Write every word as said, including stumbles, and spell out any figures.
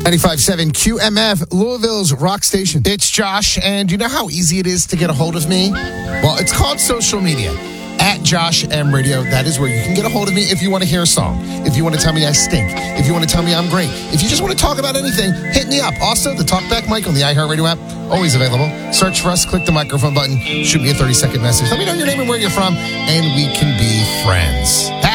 ninety-five point seven Q M F, Louisville's rock station. It's Josh, and you know how easy it is to get a hold of me? Well, it's called social media. At Josh M Radio, that is where you can get a hold of me if you want to hear a song, if you want to tell me I stink, if you want to tell me I'm great, if you just want to talk about anything, hit me up. Also, the Talkback mic on the iHeartRadio app, always available. Search for us, click the microphone button, shoot me a thirty-second message. Let me know your name and where you're from, and we can be friends.